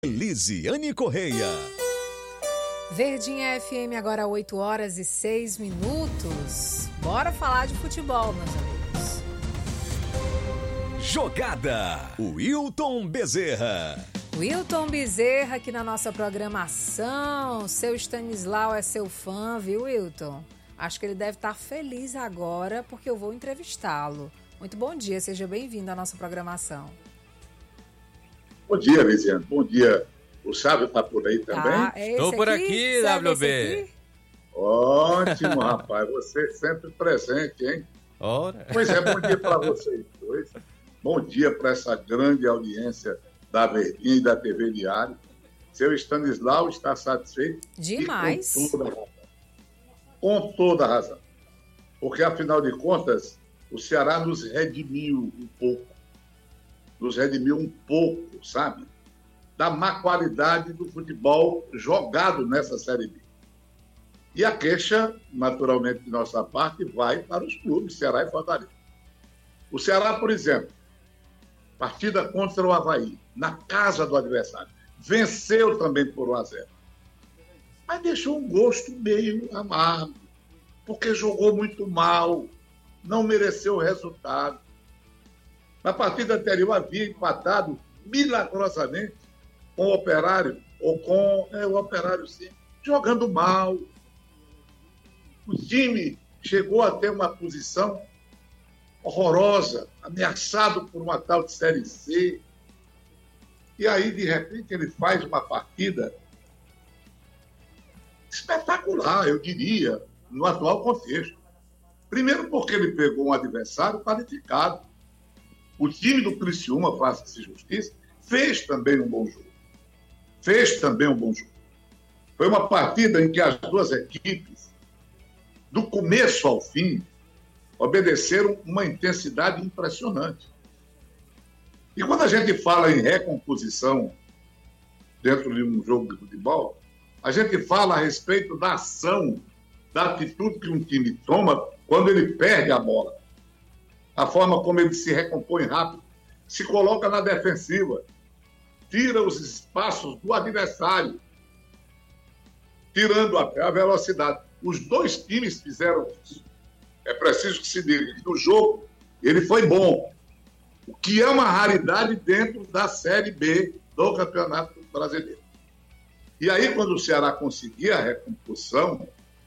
Lisiane Correia. Verdinha FM, agora 8h06. Bora falar de futebol, meus amigos. Jogada. Wilton Bezerra. Wilton Bezerra aqui na nossa programação. Seu Stanislau é seu fã, viu, Wilton? Acho que ele deve estar feliz agora porque eu vou entrevistá-lo. Muito bom dia, seja bem-vindo à nossa programação. Bom dia, Lisiane. Bom dia. O Sábio está por aí também? Estou por aqui, WB. Ótimo, rapaz. Você sempre presente, hein? Ora. Pois é, bom dia para vocês dois. Bom dia para essa grande audiência da Verdinha e da TV Diário. Seu Stanislau está satisfeito? Demais. Com toda a razão. Porque, afinal de contas, o Ceará nos redimiu um pouco. Sabe? Da má qualidade do futebol jogado nessa Série B. E a queixa, naturalmente, de nossa parte, vai para os clubes, Ceará e Fortaleza. O Ceará, por exemplo, partida contra o Avaí, na casa do adversário, venceu também por 1-0. Mas deixou um gosto meio amargo, porque jogou muito mal, não mereceu o resultado. Na partida anterior havia empatado milagrosamente com o Operário, o Operário sim, jogando mal. O time chegou a ter uma posição horrorosa, ameaçado por uma tal de Série C. E aí, de repente, ele faz uma partida espetacular, eu diria, no atual contexto. Primeiro porque ele pegou um adversário qualificado. O time do Criciúma, faça-se justiça, fez também um bom jogo. Foi uma partida em que as duas equipes, do começo ao fim, obedeceram uma intensidade impressionante. E quando a gente fala em recomposição dentro de um jogo de futebol, a gente fala a respeito da ação, da atitude que um time toma quando ele perde a bola. A forma como ele se recompõe rápido, se coloca na defensiva, tira os espaços do adversário, tirando até a velocidade. Os dois times fizeram isso. É preciso que se diga que no jogo ele foi bom, o que é uma raridade dentro da Série B do Campeonato Brasileiro. E aí, quando o Ceará conseguia a recomposição,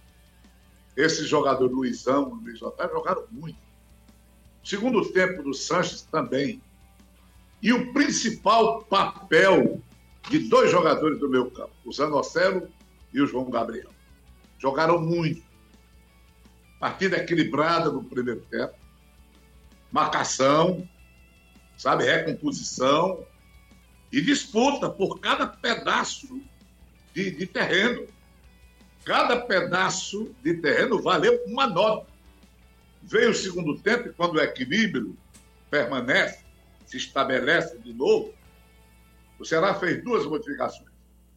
esse jogador Luizão, Luiz Otávio, jogaram muito. O segundo tempo do Sanches também. E o principal papel de dois jogadores do meio campo, o Zanocelo e o João Gabriel. Jogaram muito. Partida equilibrada no primeiro tempo. Marcação, sabe, recomposição e disputa por cada pedaço de terreno. Cada pedaço de terreno valeu uma nota. Veio o segundo tempo e quando o equilíbrio permanece, se estabelece de novo, o Ceará fez duas modificações.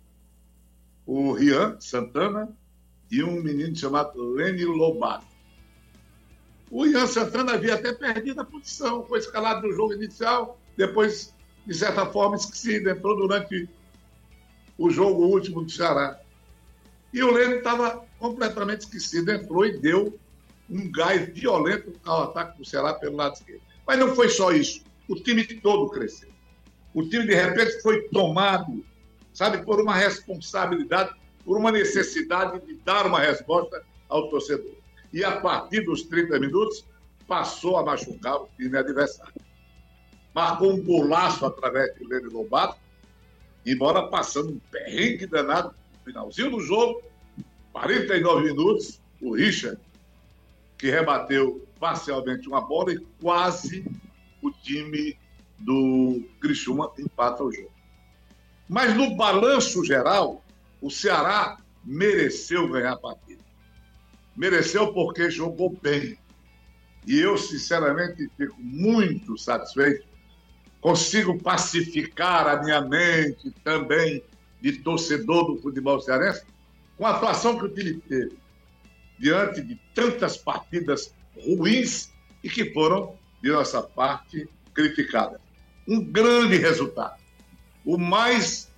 O Rian Santana e um menino chamado Leni Lobato. O Rian Santana havia até perdido a posição, foi escalado no jogo inicial, depois, de certa forma, esquecido, entrou durante o jogo último do Ceará. E o Leni estava completamente esquecido, entrou e deu um gás violento ao ataque do Ceará pelo lado esquerdo. Mas não foi só isso. O time todo cresceu. O time, de repente, foi tomado, sabe, por uma responsabilidade, por uma necessidade de dar uma resposta ao torcedor. E, a partir dos 30 minutos, passou a machucar o time adversário. Marcou um golaço através de Leni Lobato, embora passando um perrengue danado no finalzinho do jogo, 49 minutos, o Richard, que rebateu parcialmente uma bola e quase o time do Criciúma empata o jogo. Mas no balanço geral, o Ceará mereceu ganhar a partida. Mereceu porque jogou bem. E eu, sinceramente, fico muito satisfeito. Consigo pacificar a minha mente também de torcedor do futebol cearense com a atuação que o time teve diante de tantas partidas ruins e que foram, de nossa parte, criticadas. Um grande resultado. O mais